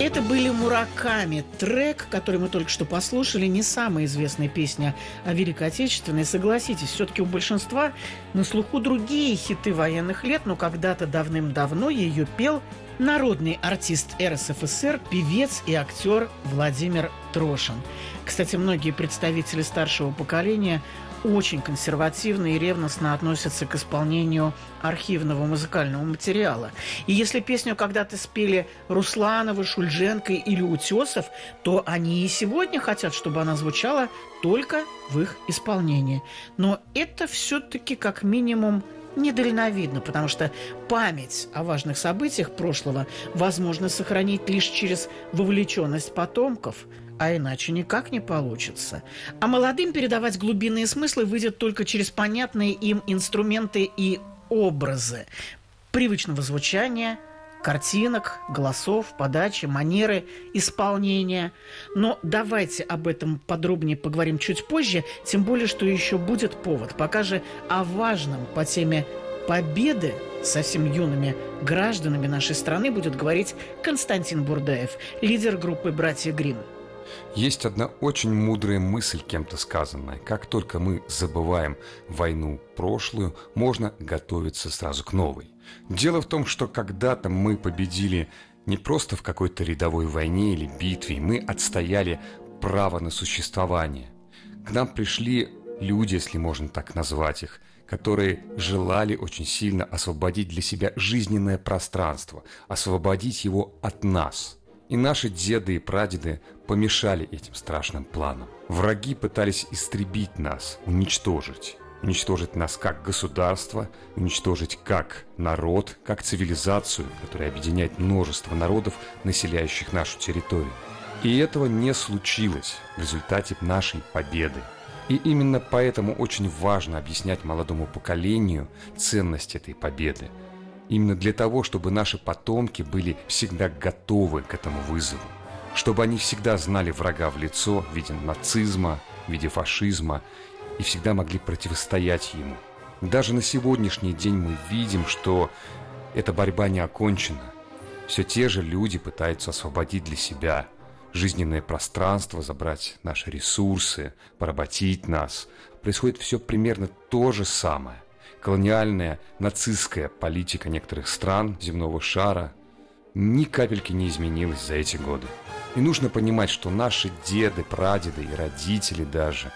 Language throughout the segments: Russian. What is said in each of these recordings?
Это были Мураками. Трек, который мы только что послушали, не самая известная песня о Великой Отечественной. Согласитесь, все-таки у большинства на слуху другие хиты военных лет, но когда-то давным-давно ее пел народный артист РСФСР, певец и актер Владимир Трошин. Кстати, многие представители старшего поколения очень консервативно и ревностно относятся к исполнению архивного музыкального материала. И если песню когда-то спели Руслановы, Шульженко или Утесов, то они и сегодня хотят, чтобы она звучала только в их исполнении. Но это все-таки как минимум недальновидно, потому что память о важных событиях прошлого возможно сохранить лишь через вовлеченность потомков, а иначе никак не получится. А молодым передавать глубинные смыслы выйдет только через понятные им инструменты и образы привычного звучания, картинок, голосов, подачи, манеры исполнения. Но давайте об этом подробнее поговорим чуть позже, тем более, что еще будет повод. Пока же о важном по теме победы совсем юными гражданами нашей страны будет говорить Константин Бурдаев, лидер группы «Братья Гримм». Есть одна очень мудрая мысль, кем-то сказанная. Как только мы забываем войну прошлую, можно готовиться сразу к новой. Дело в том, что когда-то мы победили не просто в какой-то рядовой войне или битве, мы отстояли право на существование. К нам пришли люди, если можно так назвать их, которые желали очень сильно освободить для себя жизненное пространство, освободить его от нас. И наши деды и прадеды помешали этим страшным планам. Враги пытались истребить нас, уничтожить. Уничтожить нас как государство, уничтожить как народ, как цивилизацию, которая объединяет множество народов, населяющих нашу территорию. И этого не случилось в результате нашей победы. И именно поэтому очень важно объяснять молодому поколению ценность этой победы. Именно для того, чтобы наши потомки были всегда готовы к этому вызову. Чтобы они всегда знали врага в лицо в виде нацизма, в виде фашизма и всегда могли противостоять ему. Даже на сегодняшний день мы видим, что эта борьба не окончена. Все те же люди пытаются освободить для себя жизненное пространство, забрать наши ресурсы, поработить нас. Происходит все примерно то же самое. Колониальная, нацистская политика некоторых стран земного шара ни капельки не изменилась за эти годы. И нужно понимать, что наши деды, прадеды и родители даже,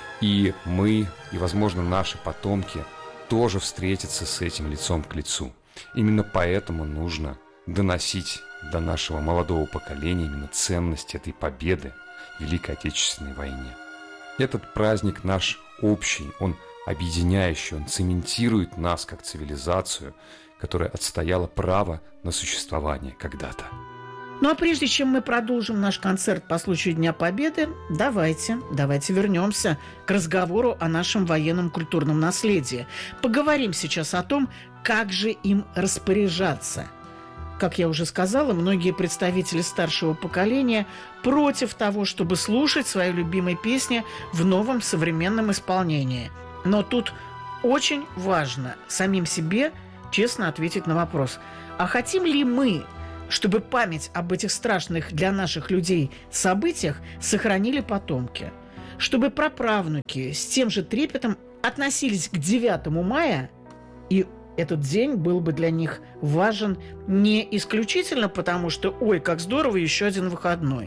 и мы, и, возможно, наши потомки тоже встретятся с этим лицом к лицу. Именно поэтому нужно доносить до нашего молодого поколения именно ценность этой победы в Великой Отечественной войне. Этот праздник наш общий, он объединяющий, он цементирует нас как цивилизацию, которая отстояла право на существование когда-то. Ну а прежде чем мы продолжим наш концерт по случаю Дня Победы, давайте вернемся к разговору о нашем военном культурном наследии. Поговорим сейчас о том, как же им распоряжаться. Как я уже сказала, многие представители старшего поколения против того, чтобы слушать свои любимые песни в новом современном исполнении. Но тут очень важно самим себе честно ответить на вопрос: а хотим ли мы, чтобы память об этих страшных для наших людей событиях сохранили потомки? Чтобы праправнуки с тем же трепетом относились к 9 мая, и этот день был бы для них важен не исключительно потому, что «ой, как здорово, еще один выходной».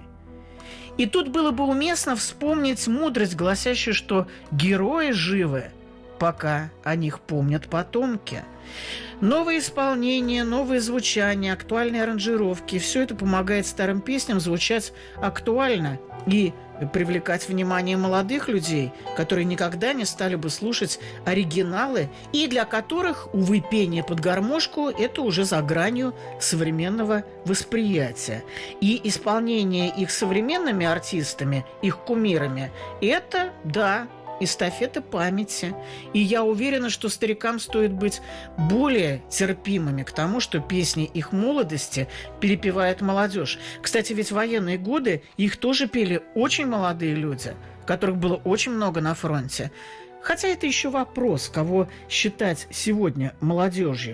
И тут было бы уместно вспомнить мудрость, гласящую, что герои живы, пока о них помнят потомки. Новые исполнения, новые звучания, актуальные аранжировки – все это помогает старым песням звучать актуально и привлекать внимание молодых людей, которые никогда не стали бы слушать оригиналы, и для которых, увы, пение под гармошку – это уже за гранью современного восприятия. И исполнение их современными артистами, их кумирами – это, да, эстафета памяти. И я уверена, что старикам стоит быть более терпимыми к тому, что песни их молодости перепевает молодежь. Кстати, ведь в военные годы их тоже пели очень молодые люди, которых было очень много на фронте. Хотя это еще вопрос, кого считать сегодня молодежью.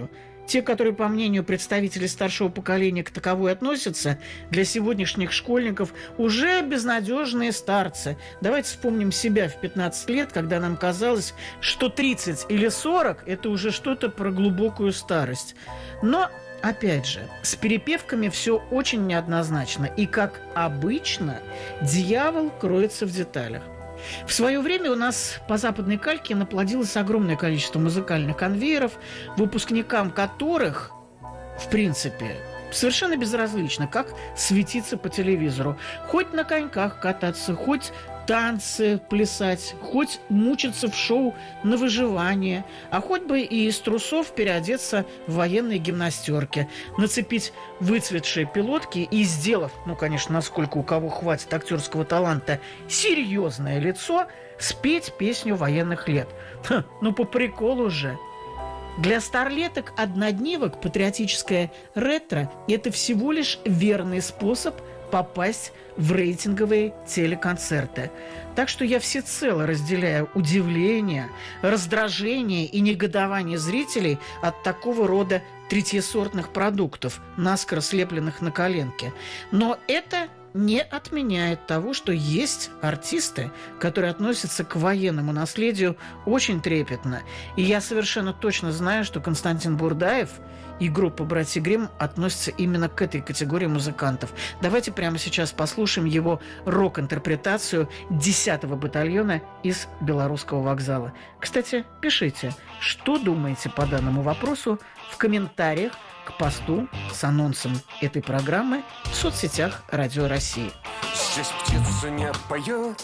те, которые, по мнению представителей старшего поколения, к таковой относятся, для сегодняшних школьников уже безнадежные старцы. Давайте вспомним себя в 15 лет, когда нам казалось, что 30 или 40 – это уже что-то про глубокую старость. Но, опять же, с перепевками все очень неоднозначно. И, как обычно, дьявол кроется в деталях. В свое время у нас по западной кальке наплодилось огромное количество музыкальных конвейеров, выпускникам которых, в принципе, совершенно безразлично, как светиться по телевизору. Хоть на коньках кататься, хоть танцы плясать, хоть мучиться в шоу на выживание, а хоть бы и из трусов переодеться в военные гимнастерки, нацепить выцветшие пилотки и, сделав, конечно, насколько у кого хватит актерского таланта, серьезное лицо, спеть песню военных лет. По приколу же. Для старлеток-однодневок патриотическое ретро – это всего лишь верный способ попасть в рейтинговые телеконцерты. Так что я всецело разделяю удивление, раздражение и негодование зрителей от такого рода третьесортных продуктов, наскоро слепленных на коленке. Но это не отменяет того, что есть артисты, которые относятся к военному наследию очень трепетно. И я совершенно точно знаю, что Константин Бурдаев и группа «Братья Гримм» относятся именно к этой категории музыкантов. Давайте прямо сейчас послушаем его рок-интерпретацию 10-го батальона из Белорусского вокзала. Кстати, пишите, что думаете по данному вопросу в комментариях к посту с анонсом этой программы в соцсетях Радио России. Здесь птица не поет,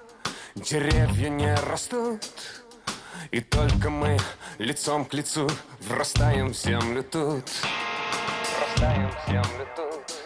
деревья не растут, и только мы лицом к лицу врастаем в землю тут. Врастаем в землю тут.